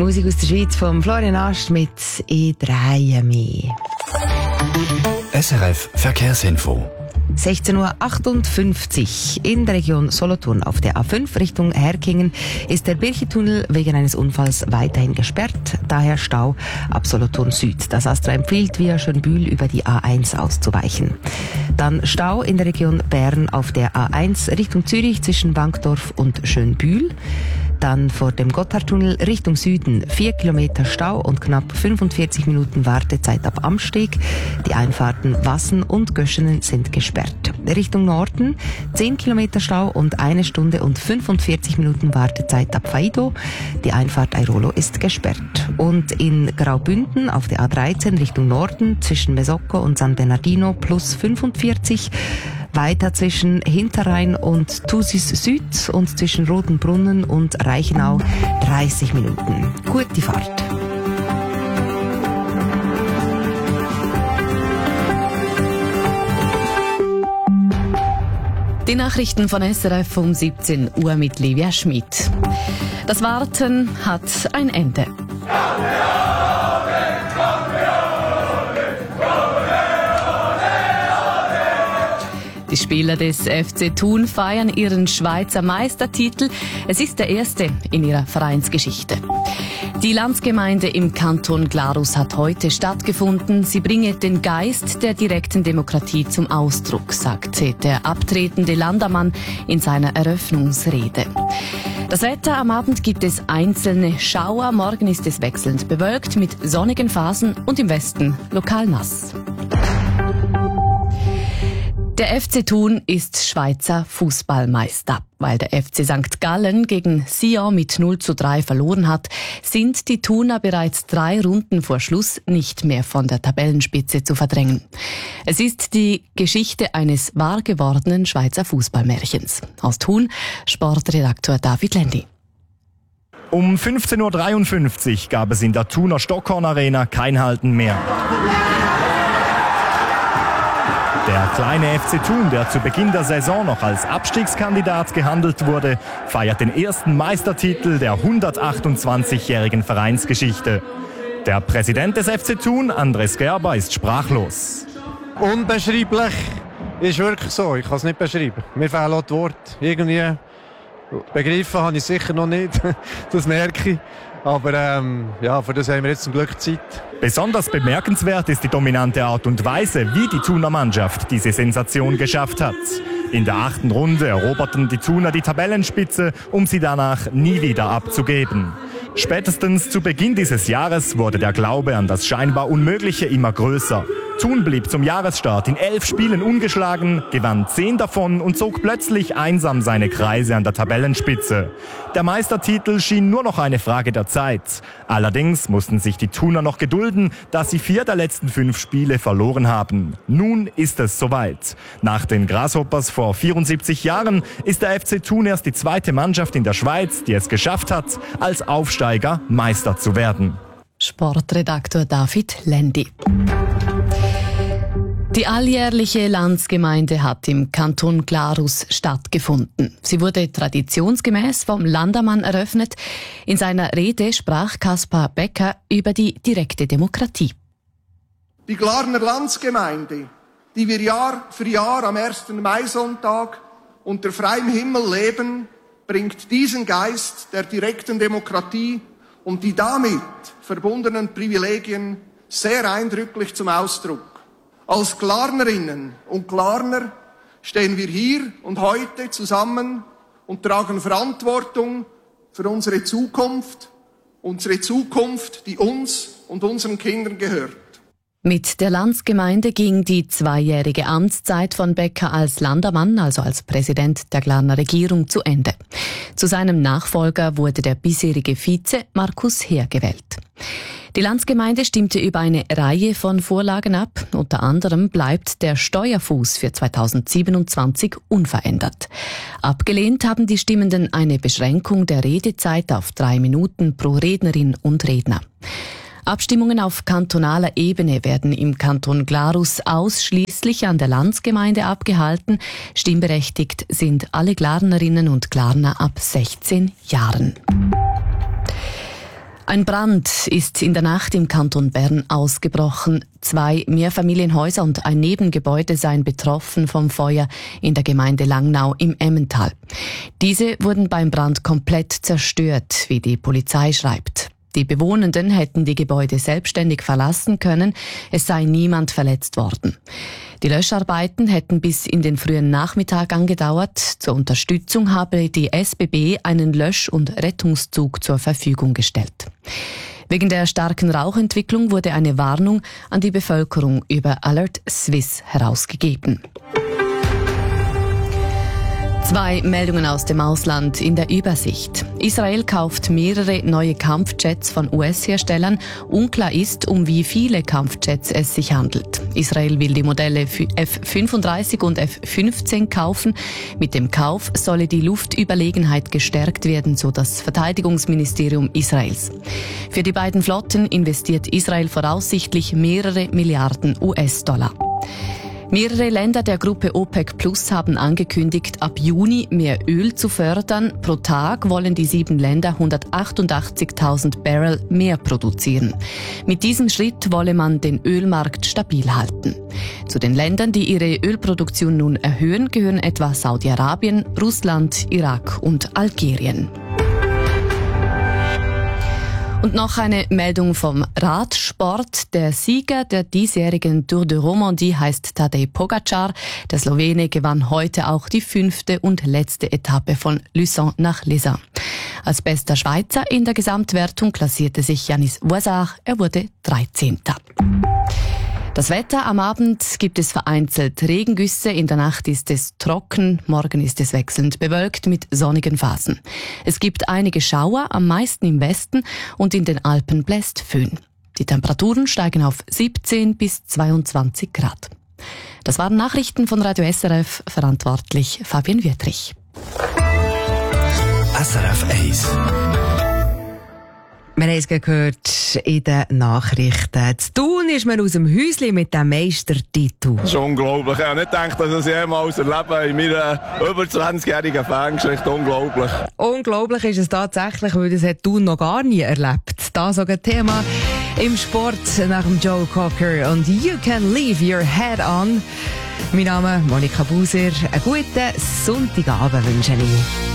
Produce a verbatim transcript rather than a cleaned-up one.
Musik aus der Schweiz von Florian Ast mit «Ich drehe mich». S R F Verkehrsinfo. sechzehn Uhr achtundfünfzig in der Region Solothurn auf der A fünf Richtung Herkingen ist der Birchentunnel wegen eines Unfalls weiterhin gesperrt, daher Stau ab Solothurn Süd. Das Astra empfiehlt, via Schönbühl über die A eins auszuweichen. Dann Stau in der Region Bern auf der A eins Richtung Zürich zwischen Wankdorf und Schönbühl. Dann vor dem Gotthardtunnel Richtung Süden vier Kilometer Stau und knapp fünfundvierzig Minuten Wartezeit ab Amsteg. Die Einfahrten Wassen und Göschenen sind gesperrt. Richtung Norden zehn Kilometer Stau und eine Stunde und fünfundvierzig Minuten Wartezeit ab Faido. Die Einfahrt Airolo ist gesperrt. Und in Graubünden auf der A dreizehn Richtung Norden zwischen Mesocco und San Bernardino plus fünfundvierzig. Weiter zwischen Hinterrhein und Thusis Süd und zwischen Rotenbrunnen und Reichenau dreißig Minuten. Gute Fahrt. Die Nachrichten von S R F um siebzehn Uhr mit Livia Schmid. Das Warten hat ein Ende. Die Spieler des F C Thun feiern ihren Schweizer Meistertitel. Es ist der erste in ihrer Vereinsgeschichte. Die Landsgemeinde im Kanton Glarus hat heute stattgefunden. Sie bringe den Geist der direkten Demokratie zum Ausdruck, sagte der abtretende Landamann in seiner Eröffnungsrede. Das Wetter: am Abend gibt es einzelne Schauer, morgen ist es wechselnd bewölkt mit sonnigen Phasen und im Westen lokal nass. Der F C Thun ist Schweizer Fußballmeister. Weil der F C Sankt Gallen gegen Sion mit null zu drei verloren hat, sind die Thuner bereits drei Runden vor Schluss nicht mehr von der Tabellenspitze zu verdrängen. Es ist die Geschichte eines wahr gewordenen Schweizer Fußballmärchens. Aus Thun, Sportredakteur David Lendi. Um fünfzehn Uhr dreiundfünfzig gab es in der Thuner Stockhorn Arena kein Halten mehr. Der kleine F C Thun, der zu Beginn der Saison noch als Abstiegskandidat gehandelt wurde, feiert den ersten Meistertitel der hundertachtundzwanzigjährigen Vereinsgeschichte. Der Präsident des F C Thun, Andres Gerber, ist sprachlos. Unbeschreiblich ist wirklich so, ich kann es nicht beschreiben. Mir fehlen auch die Worte. Irgendwie begriffen habe ich sicher noch nicht, das merke ich. Aber ähm, ja, für das haben wir jetzt zum Glück Zeit. Besonders bemerkenswert ist die dominante Art und Weise, wie die Thuner Mannschaft diese Sensation geschafft hat. In der achten Runde eroberten die Thuner die Tabellenspitze, um sie danach nie wieder abzugeben. Spätestens zu Beginn dieses Jahres wurde der Glaube an das scheinbar Unmögliche immer größer. Thun blieb zum Jahresstart in elf Spielen ungeschlagen, gewann zehn davon und zog plötzlich einsam seine Kreise an der Tabellenspitze. Der Meistertitel schien nur noch eine Frage der Zeit. Allerdings mussten sich die Thuner noch gedulden, da sie vier der letzten fünf Spiele verloren haben. Nun ist es soweit. Nach den Grasshoppers vor vierundsiebzig Jahren ist der F C Thun erst die zweite Mannschaft in der Schweiz, die es geschafft hat, als Aufsteiger Meister zu werden. Sportredakteur David Lendi. Die alljährliche Landsgemeinde hat im Kanton Glarus stattgefunden. Sie wurde traditionsgemäß vom Landamann eröffnet. In seiner Rede sprach Kaspar Becker über die direkte Demokratie. Die Glarner Landsgemeinde, die wir Jahr für Jahr am ersten Maisonntag unter freiem Himmel leben, bringt diesen Geist der direkten Demokratie und die damit verbundenen Privilegien sehr eindrücklich zum Ausdruck. Als Glarnerinnen und Glarner stehen wir hier und heute zusammen und tragen Verantwortung für unsere Zukunft, unsere Zukunft, die uns und unseren Kindern gehört. Mit der Landsgemeinde ging die zweijährige Amtszeit von Becker als Landamann, also als Präsident der Glarner Regierung, zu Ende. Zu seinem Nachfolger wurde der bisherige Vize Markus Heer gewählt. Die Landsgemeinde stimmte über eine Reihe von Vorlagen ab. Unter anderem bleibt der Steuerfuß für zweitausendsiebenundzwanzig unverändert. Abgelehnt haben die Stimmenden eine Beschränkung der Redezeit auf drei Minuten pro Rednerin und Redner. Abstimmungen auf kantonaler Ebene werden im Kanton Glarus ausschließlich an der Landsgemeinde abgehalten. Stimmberechtigt sind alle Glarnerinnen und Glarner ab sechzehn Jahren. Ein Brand ist in der Nacht im Kanton Bern ausgebrochen. Zwei Mehrfamilienhäuser und ein Nebengebäude seien betroffen vom Feuer in der Gemeinde Langnau im Emmental. Diese wurden beim Brand komplett zerstört, wie die Polizei schreibt. Die Bewohnenden hätten die Gebäude selbstständig verlassen können, es sei niemand verletzt worden. Die Löscharbeiten hätten bis in den frühen Nachmittag angedauert. Zur Unterstützung habe die S B B einen Lösch- und Rettungszug zur Verfügung gestellt. Wegen der starken Rauchentwicklung wurde eine Warnung an die Bevölkerung über Alert Swiss herausgegeben. Zwei Meldungen aus dem Ausland in der Übersicht. Israel kauft mehrere neue Kampfjets von U S-Herstellern. Unklar ist, um wie viele Kampfjets es sich handelt. Israel will die Modelle F fünfunddreißig und F fünfzehn kaufen. Mit dem Kauf solle die Luftüberlegenheit gestärkt werden, so das Verteidigungsministerium Israels. Für die beiden Flotten investiert Israel voraussichtlich mehrere Milliarden U S-Dollar. Mehrere Länder der Gruppe OPEC Plus haben angekündigt, ab Juni mehr Öl zu fördern. Pro Tag wollen die sieben Länder hundertachtundachtzigtausend Barrel mehr produzieren. Mit diesem Schritt wolle man den Ölmarkt stabil halten. Zu den Ländern, die ihre Ölproduktion nun erhöhen, gehören etwa Saudi-Arabien, Russland, Irak und Algerien. Und noch eine Meldung vom Radsport. Der Sieger der diesjährigen Tour de Romandie heißt Tadej Pogacar. Der Slowene gewann heute auch die fünfte und letzte Etappe von Luçon nach Les. Als bester Schweizer in der Gesamtwertung klassierte sich Yanis Voisard. Er wurde dreizehnter Das Wetter: am Abend gibt es vereinzelt Regengüsse, in der Nacht ist es trocken, morgen ist es wechselnd bewölkt mit sonnigen Phasen. Es gibt einige Schauer, am meisten im Westen, und in den Alpen bläst Föhn. Die Temperaturen steigen auf siebzehn bis zweiundzwanzig Grad. Das waren Nachrichten von Radio S R F, verantwortlich Fabian Wietrich. S R F eins. Wir haben es gehört in den Nachrichten. Zu Thun ist man aus dem Häuschen mit dem Meistertitel. Das ist unglaublich. Ich habe nicht gedacht, dass ich das jemals erlebe in meiner über zwanzigjährigen Fangeschichte. Unglaublich. Unglaublich ist es tatsächlich, weil das hat Thun noch gar nie erlebt. Das ist ein Thema im Sport nach dem Joe Cocker und You Can Leave Your Head On. Mein Name ist Monika Buser. Einen guten Sonntagabend wünsche ich.